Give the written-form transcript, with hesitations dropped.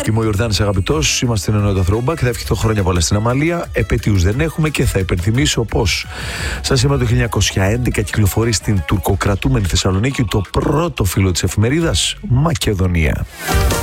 Είμαι ο Ιορδάνης Αγαπητός, είμαστε ενώ το Throwback. Θα ευχηθώ χρόνια πολλά στην Αμαλία. Επέτειους δεν έχουμε και θα υπενθυμίσω πως σαν σήμερα το 1911 κυκλοφορεί στην τουρκοκρατούμενη Θεσσαλονίκη το πρώτο φύλλο της εφημερίδας Μακεδονία.